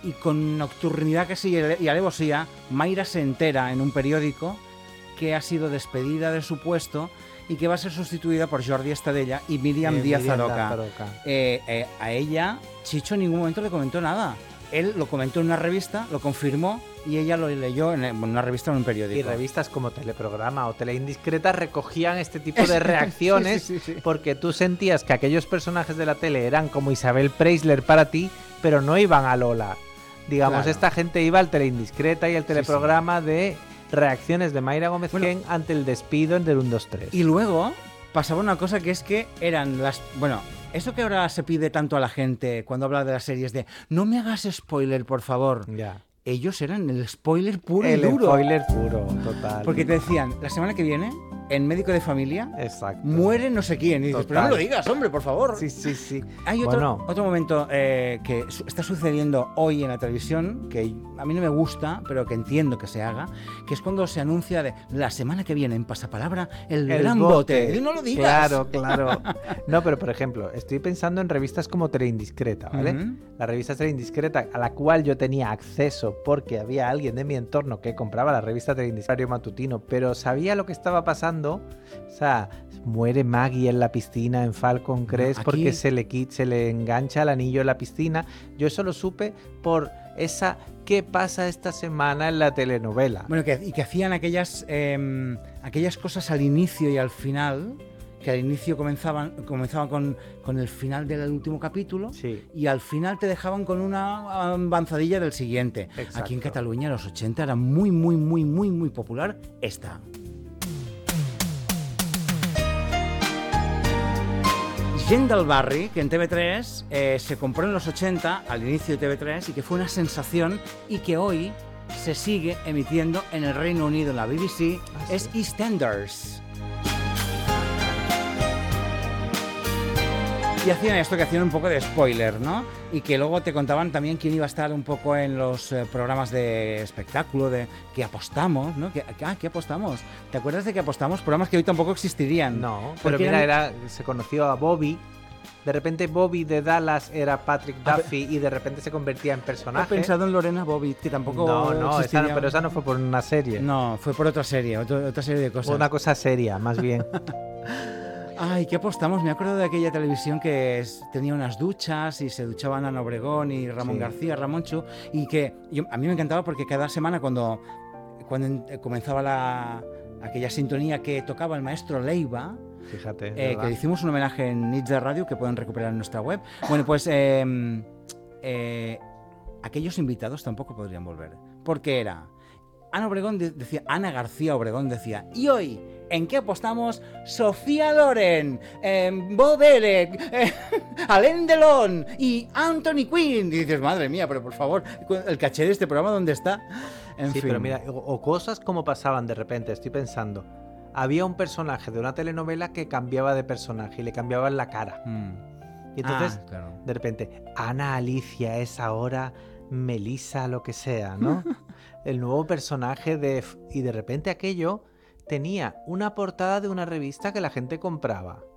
y con nocturnidad que sí y alevosía, Mayra se entera en un periódico que ha sido despedida de su puesto y que va a ser sustituida por Jordi Estadella y Míriam Díaz Aroca. A ella, Chicho en ningún momento le comentó nada. Él lo comentó en una revista, lo confirmó y ella lo leyó en una revista o en un periódico. Y revistas como Teleprograma o Teleindiscreta recogían este tipo de reacciones sí. porque tú sentías que aquellos personajes de la tele eran como Isabel Preisler para ti, pero no iban a Lola. Digamos, Claro. Esta gente iba al Teleindiscreta y al Teleprograma de reacciones de Mayra Gómez Ken ante el despido en del 1, 2, 3. Y luego pasaba una cosa que es que eran las... Bueno, eso que ahora se pide tanto a la gente cuando habla de las series de no me hagas spoiler, por favor. Ya. Ellos eran el spoiler puro y El duro. spoiler puro, total. Porque te decían, la semana que viene, en Médico de Familia, Exacto. muere no sé quién. Y dices, Total. pero no lo digas, hombre, por favor. Sí. Hay otro momento que está sucediendo hoy en la televisión, que a mí no me gusta, pero que entiendo que se haga, que es cuando se anuncia de la semana que viene en Pasapalabra el gran bote. Y no lo digas. Claro. No, pero por ejemplo, estoy pensando en revistas como Teleindiscreta, ¿vale? Uh-huh. La revista Teleindiscreta, a la cual yo tenía acceso porque había alguien de mi entorno que compraba la revista Teleindiscreta matutino, pero sabía lo que estaba pasando. O sea, muere Maggie en la piscina en Falcon Crest porque se le engancha el anillo en la piscina. Yo eso lo supe por esa ¿qué pasa esta semana en la telenovela? Bueno, y que hacían aquellas cosas al inicio y al final, que al inicio comenzaban con el final del último capítulo, sí, y al final te dejaban con una avanzadilla del siguiente. Exacto. Aquí en Cataluña en los 80 era muy popular esta. Gent del Barri, que en TV3 se compró en los 80, al inicio de TV3, y que fue una sensación y que hoy se sigue emitiendo en el Reino Unido, en la BBC, es EastEnders. Y hacían esto, que hacían un poco de spoiler, ¿no? Y que luego te contaban también quién iba a estar un poco en los programas de espectáculo, de que apostamos, ¿no? ¿Qué apostamos? ¿Te acuerdas de que apostamos? Programas que hoy tampoco existirían. No, pero mira, se conoció a Bobby. De repente Bobby de Dallas era Patrick Duffy y de repente se convertía en personaje. He pensado en Lorena Bobbitt, que tampoco existiría. Pero esa no fue por una serie. No, fue por otra serie, otra serie de cosas. Fue una cosa seria, más bien. Ay, ¿qué apostamos? Me acuerdo de aquella televisión que tenía unas duchas y se duchaban Ana Obregón y Ramón García, Ramoncho, y que a mí me encantaba porque cada semana cuando comenzaba aquella sintonía que tocaba el maestro Leiva, fíjate, que hicimos un homenaje en Nits de Radio que pueden recuperar en nuestra web. Bueno, pues aquellos invitados tampoco podrían volver, porque era Ana García Obregón decía, y hoy, ¿en qué apostamos? Sofía Loren, Bob Elec, Alain Delon y Anthony Quinn. Y dices, madre mía, pero por favor, el caché de este programa, ¿dónde está? En fin. Pero mira, o cosas como pasaban de repente, estoy pensando, había un personaje de una telenovela que cambiaba de personaje y le cambiaban la cara. Y entonces, de repente, Ana Alicia es ahora Melissa lo que sea, ¿no? El nuevo personaje y de repente aquello tenía una portada de una revista que la gente compraba.